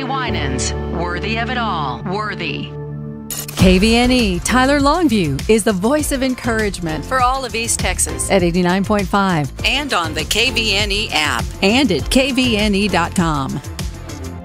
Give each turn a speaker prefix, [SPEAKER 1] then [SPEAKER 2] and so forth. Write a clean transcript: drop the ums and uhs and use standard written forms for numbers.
[SPEAKER 1] Winans. Worthy of it all. Worthy.
[SPEAKER 2] KVNE Tyler Longview is the voice of encouragement for all of East Texas at 89.5 and on the KVNE app and at kvne.com.